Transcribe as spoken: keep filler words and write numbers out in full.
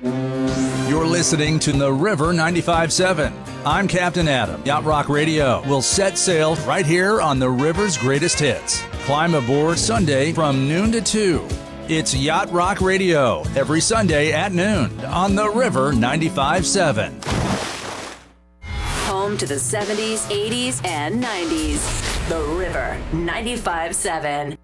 You're listening to The River ninety-five point seven. I'm Captain Adam. Yacht Rock Radio will set sail right here on the river's greatest hits. Climb aboard Sunday from noon to two. It's Yacht Rock Radio every Sunday at noon on The River ninety-five point seven. Home to the seventies, eighties, and nineties. The River ninety-five point seven.